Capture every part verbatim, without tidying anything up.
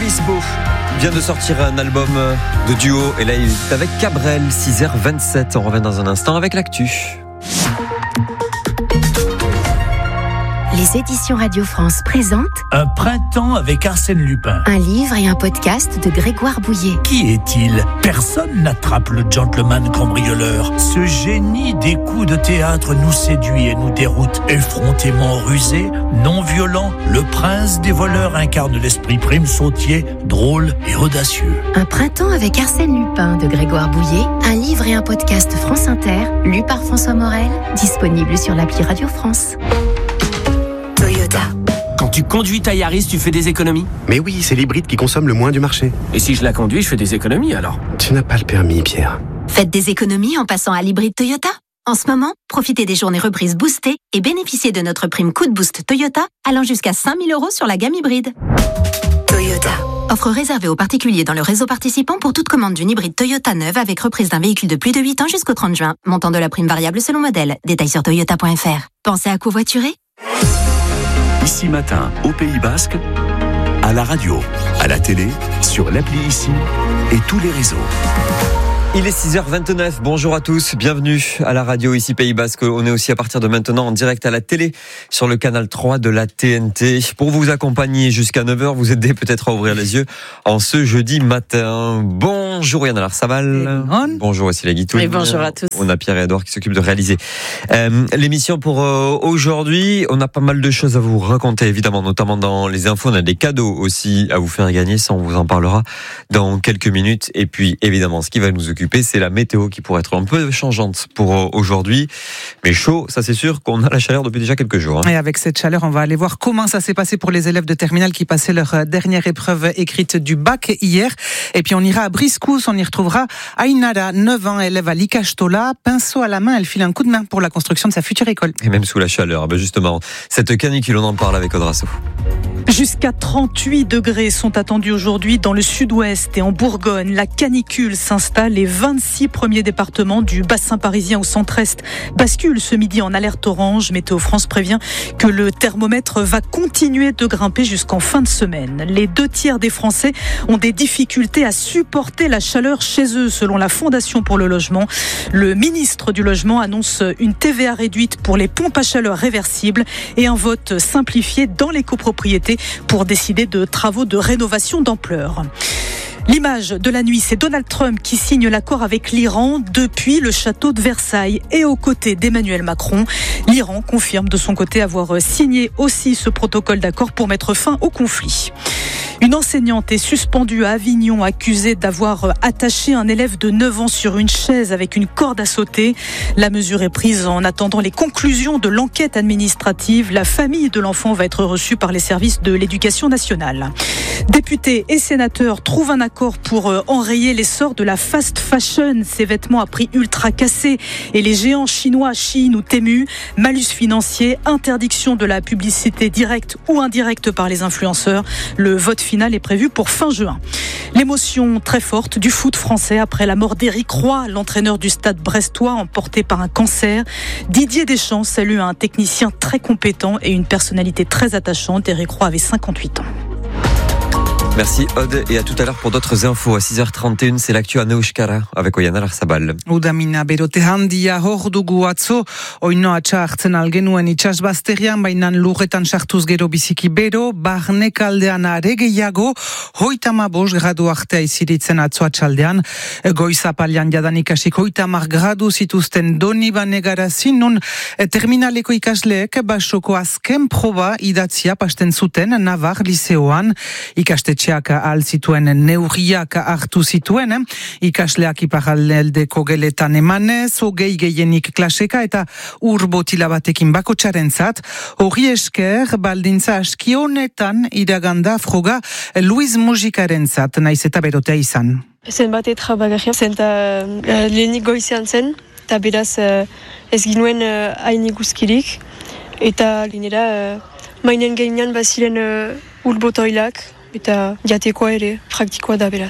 Obispo vient de sortir un album de duo et là il est avec Cabrel, six heures vingt-sept. On revient dans un instant avec l'actu. Les éditions Radio France présentent Un printemps avec Arsène Lupin. un livre et un podcast de Grégoire Bouillet. Qui est-il ? Personne n'attrape le gentleman cambrioleur. Ce génie des coups de théâtre nous séduit et nous déroute. Effrontément rusé, non violent, le prince des voleurs incarne l'esprit prime sautier, drôle et audacieux. Un printemps avec Arsène Lupin de Grégoire Bouillet, un livre et un podcast France Inter, lu par François Morel, disponible sur l'appli Radio France. Toyota. Quand tu conduis ta Yaris, tu fais des économies ? Mais oui, c'est l'hybride qui consomme le moins du marché. Et si je la conduis, je fais des économies alors ? Tu n'as pas le permis, Pierre. Faites des économies en passant à l'hybride Toyota. En ce moment, profitez des journées reprises boostées et bénéficiez de notre prime coup de boost Toyota allant jusqu'à cinq mille euros sur la gamme hybride. Toyota. Offre réservée aux particuliers dans le réseau participant pour toute commande d'une hybride Toyota neuve avec reprise d'un véhicule de plus de huit ans jusqu'au trente juin. Montant de la prime variable selon modèle. Détails sur toyota point f r. Pensez à covoiturer ? Ici Matin, au Pays Basque, à la radio, à la télé, sur l'appli Ici et tous les réseaux. Il est six heures vingt-neuf, bonjour à tous, bienvenue à la radio ici Pays Basque. On est aussi à partir de maintenant en direct à la télé sur le canal trois de la T N T. Pour vous accompagner jusqu'à neuf heures, vous aider peut-être à ouvrir les yeux en ce jeudi matin. Bonjour Yann Alarsabal. Bonjour aussi les Guitoun. Et bonjour à tous. On a Pierre et Edouard qui s'occupent de réaliser euh, l'émission pour euh, aujourd'hui. On a pas mal de choses à vous raconter évidemment, notamment dans les infos. On a des cadeaux aussi à vous faire gagner, ça on vous en parlera dans quelques minutes. Et puis évidemment, ce qui va nous occuper, c'est la météo qui pourrait être un peu changeante pour aujourd'hui. Mais chaud, ça c'est sûr qu'on a la chaleur depuis déjà quelques jours. Hein. Et avec cette chaleur, on va aller voir comment ça s'est passé pour les élèves de terminale qui passaient leur dernière épreuve écrite du bac hier. Et puis on ira à Briscous, on y retrouvera Ainara, neuf ans, élève à l'Icachtola. Pinceau à la main, elle file un coup de main pour la construction de sa future école. Et même sous la chaleur, ben justement, cette canicule, on en parle avec Odrasso. Jusqu'à trente-huit degrés sont attendus aujourd'hui dans le sud-ouest et en Bourgogne. La canicule s'installe. Les vingt-six premiers départements du bassin parisien au centre-est basculent ce midi en alerte orange. Météo France prévient que le thermomètre va continuer de grimper jusqu'en fin de semaine. Les deux tiers des Français ont des difficultés à supporter la chaleur chez eux, selon la Fondation pour le logement. Le ministre du Logement annonce une T V A réduite pour les pompes à chaleur réversibles et un vote simplifié dans les copropriétés pour décider de travaux de rénovation d'ampleur. L'image de la nuit, c'est Donald Trump qui signe l'accord avec l'Iran depuis le château de Versailles et aux côtés d'Emmanuel Macron. L'Iran confirme de son côté avoir signé aussi ce protocole d'accord pour mettre fin au conflit. Une enseignante est suspendue à Avignon, accusée d'avoir attaché un élève de neuf ans sur une chaise avec une corde à sauter. La mesure est prise en attendant les conclusions de l'enquête administrative. La famille de l'enfant va être reçue par les services de l'éducation nationale. Députés et sénateurs trouvent un accord pour enrayer l'essor de la fast fashion. Ces vêtements à prix ultra cassés et les géants chinois Shein ou Temu. Malus financier, interdiction de la publicité directe ou indirecte par les influenceurs. Le vote final est prévu pour fin juin. L'émotion très forte du foot français après la mort d'Éric Roy, l'entraîneur du stade brestois emporté par un cancer. Didier Deschamps salue un technicien très compétent et une personnalité très attachante. Éric Roy avait cinquante-huit ans. Merci Aude et à tout à l'heure pour d'autres infos. À six heures trente et une, c'est l'actu à Euskara avec Oiana Larzabal. Udamina berote handia hor dugu atzo, oino atxa hartzen algenuen itxasbazterian, baina lurretan sartuz gero biziki bero, barnekaldean are gehiago, hoitama bost gradu artea iziritzen atzo atxaldean, goizapalian jadanik hasik hoitamar gradu zituzten Donibane Garazin, nun terminaleko ikasleek basoko azken proba idatzia pasten zuten Navar liceoan, ikastetxe ahal zituen neurriak hartu zituen, ikasleak iparraldeko geletan emanez, hogei gehienik klaseka eta ur botila batekin bakotxarentzat. Hori esker, baldintza aski honetan iraganda froga Luis Mujikarentzat, naiz eta berotea izan. Zenbat trabagarria, zen eta uh, lehenik goizean zen, eta beraz uh, ez ginuen uh, hain ikuskirik, eta linera uh, mainen gainean baziren uh, ur botoilak, eta jatekoa ere praktikoa da beraz.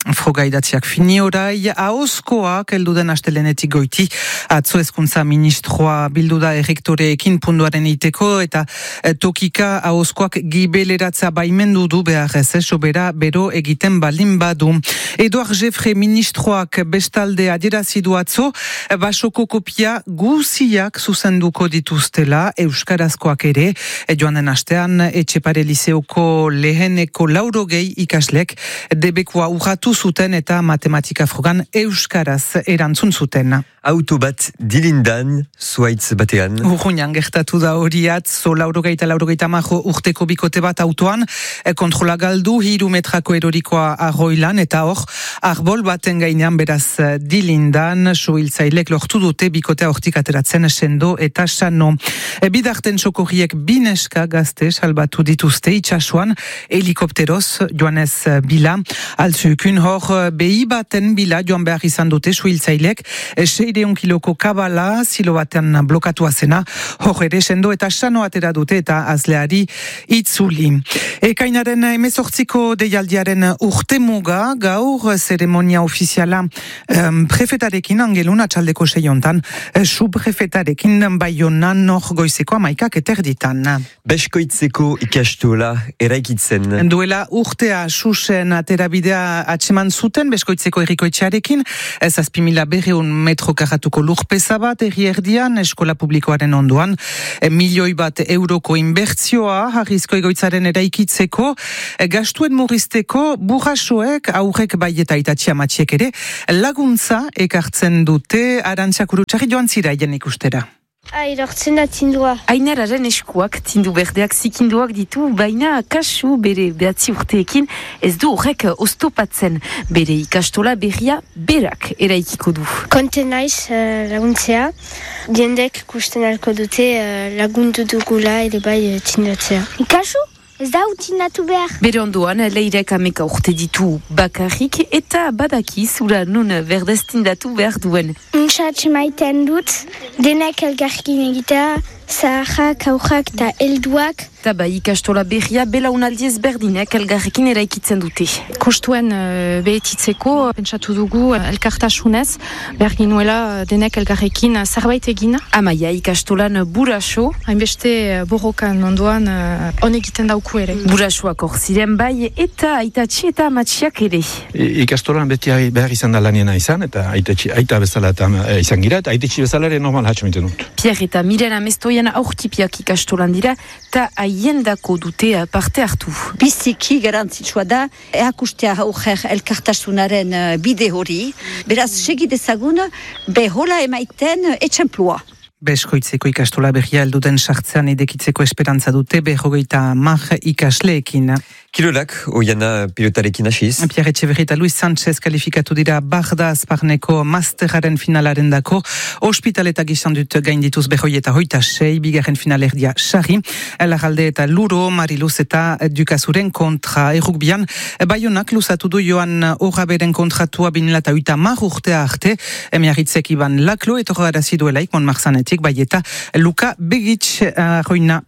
Froga idatziak fini orai, ahozkoak heldu den astelenetik goiti, atzo hezkuntza ministroa bildu da errektoreekin punduaren iteko, eta tokika ahozkoak gibeleratza baimendu du behar ez, sobera bero egiten balin badu. Eduard Jeffre ministroak bestalde adierazidu atzo, basoko kopia guziak zuzenduko dituztela, euskarazkoak ere, joan den astean, Etxepare liseoko leheneko laurogei ikaslek, debekua urratu zuten eta matematika frogan euskaraz erantzun zuten. Auto bat dilindan, zuaitz batean. Urruñan gertatu da horiat, zo laurogeita laurogeita majo urteko bikote bat autoan, kontrola galdu, hiru metrako erorikoa arroilan, eta hor, arbol baten gainean beraz dilindan, suhiltzailek lortu dute bikotea hortik ateratzen sendo eta sano. Bidarten sokorriek bineska gazte salbatu dituzte itxasuan, helikopteroz joanez bila, altzukun hor behi baten bila joan behar izan dute suhiltzailek, seireun kiloko kabala zilo batean blokatua zena, hor ere sendo eta sano atera dute eta azleari itzuli. Ekainaren emezortziko deialdiaren urtemuga, gaur zeremonia ofiziala um, prefetarekin angelun atxaldeko seiontan, subprefetarekin Baionan hor goizeko amaikak eterditan. Beskoitzeko ikastola eraikitzen. Duela urtea susen aterabidea atseman zuten Beskoitzeko errikoetxearekin, zazpi mila berreun metro karatuko lurpeza bat erri erdian eskola publikoaren onduan, milioi bat euroko inbertzioa harrizko egoitzaren eraikitzeko, gastuen murrizteko burrasoek aurrek bai eta itatxia matxiek ere laguntza ekartzen dute. Arantxak urutxarri joan zira jen ikustera. Airortzen da tindua. Ainararen eskuak tindu berdeak zikinduak ditu, baina kasu bere behatzi urteekin ez du horrek oztopatzen. Bere ikastola berria berak eraikiko du. Konte naiz uh, laguntzea, jendek kusten alko dute uh, lagundu dugula ere bai uh, tindatzea. Kasu? Ez da utinatu behar. Bere ondoan, leirek ameka urte ditu bakarrik eta badaki zura nun berdestindatu behar duen. Unsatxe maiten dut, denek elgarkin egitea, zaharrak, aurrak eta helduak. Eta bai ikastola berria belaunaldiez berdinek elgarrekin eraikitzen dute. Kostuen uh, behetitzeko, pentsatu dugu uh, elkartasunez, behar ginuela denek elgarrekin uh, zerbait egin. Amaia ikastolan buraso. Hainbeste uh, borrokan ondoan uh, on egiten dauku ere. Burasoak hor ziren bai eta aitatxi eta amatxiak ere. I, ikastolan beti behar izan da laniena izan, eta aitatxi, aita bezala eta uh, izan gira, eta aitatxi bezala ere normal hatxamiten dut. Pierre eta Miren amestoian aurkipiak ikastolan dira, eta aiendako dute parte hartu. Biziki garantzitsua da, eakustea aurrer elkartasunaren bide hori, beraz segidezagun behola emaiten etxemplua. Beskoitzeko ikastola berria helduten sartzean edekitzeko esperantza dute berrogeita mar ikasleekin. Kirolak, oiana pilotarekin hasiz. Pierre Etxeverri eta Luis Sánchez kalifikatu dira Barda Azparneko masteraren finalaren dako. Ospitaletak izan dut gaindituz berroi eta hoita sei, bigarren finalerdia Sarri, Larralde eta Luro, Mariluz eta Dukazuren kontra errukbian. Baionak luzatu du Joan Horaberen kontratua binela eta oita mar urtea arte, emiarritzek Iban Laklo, etorro arazi duelaik, Mon Marzanetik, bai eta Luka Begic Roina.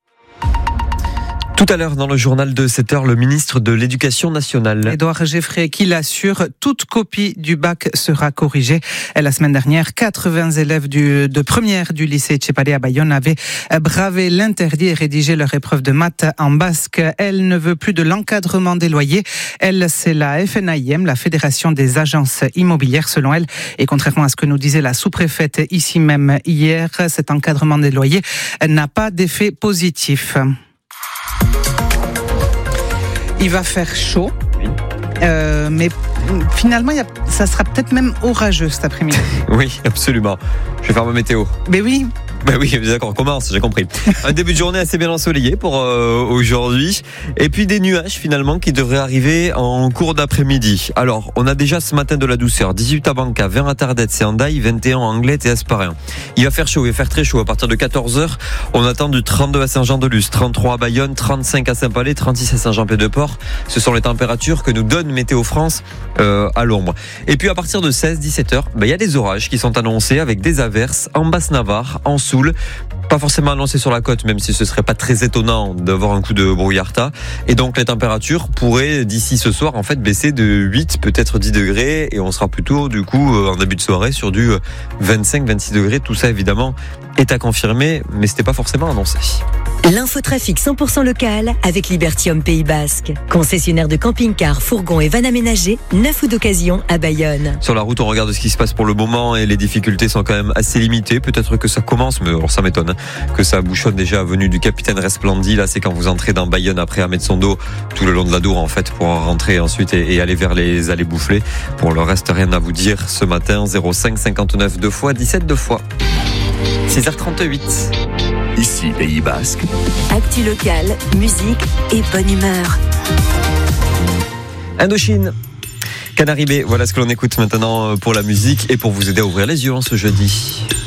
Tout à l'heure, dans le journal de sept heures, le ministre de l'Éducation nationale. Edouard Jeffrey qui l'assure, toute copie du bac sera corrigée. La semaine dernière, quatre-vingts élèves du, de première du lycée Etxepare à Bayonne avaient bravé l'interdit et rédigé leur épreuve de maths en basque. Elle ne veut plus de l'encadrement des loyers. Elle, c'est la F N A I M, la Fédération des agences immobilières, selon elle. Et contrairement à ce que nous disait la sous-préfète ici même hier, cet encadrement des loyers n'a pas d'effet positif. Il va faire chaud, euh, mais finalement, y a, ça sera peut-être même orageux cet après-midi. Oui, absolument. Je vais faire ma météo. Mais oui. Ben oui, d'accord, on commence, j'ai compris. Un début de journée assez bien ensoleillé pour euh, aujourd'hui. Et puis des nuages finalement qui devraient arriver en cours d'après-midi. Alors, on a déjà ce matin de la douceur. dix-huit à Banca, vingt à Tardette, c'est Andaille, vingt et un à Anglet et Esparin. Il va faire chaud, il va faire très chaud. À partir de quatorze heures, on attend du trente-deux à Saint-Jean-de-Luz, trente-trois à Bayonne, trente-cinq à Saint-Palais, trente-six à Saint-Jean-Pied-de-Port. Ce sont les températures que nous donne Météo France euh, à l'ombre. Et puis à partir de seize à dix-sept heures, ben, il y a des orages qui sont annoncés avec des averses en Basse-Navarre, en Vesoul. Pas forcément annoncé sur la côte, même si ce serait pas très étonnant d'avoir un coup de brouillarda. Et donc les températures pourraient d'ici ce soir en fait baisser de huit, peut-être dix degrés, et on sera plutôt du coup en début de soirée sur du vingt-cinq vingt-six degrés. Tout ça évidemment est à confirmer, mais c'était pas forcément annoncé. L'infotrafic cent pour cent local avec Libertium Pays Basque. Concessionnaire de camping-cars, fourgons et vannes aménagées, neuf ou d'occasion à Bayonne. Sur la route, on regarde ce qui se passe pour le moment et les difficultés sont quand même assez limitées. Peut-être que ça commence, mais alors ça m'étonne, que ça bouchonne déjà avenue du Capitaine Resplandi. Là, c'est quand vous entrez dans Bayonne après Ahmed Sondo, tout le long de la Dour en fait, pour rentrer ensuite et, et aller vers les allées Boufflées. Pour le reste, rien à vous dire ce matin. zéro cinq cinquante-neuf deux fois, dix-sept deux fois. six heures trente-huit. Ici, Pays Basque. Actu local, musique et bonne humeur. Indochine. Canary Bay, voilà ce que l'on écoute maintenant pour la musique et pour vous aider à ouvrir les yeux en ce jeudi.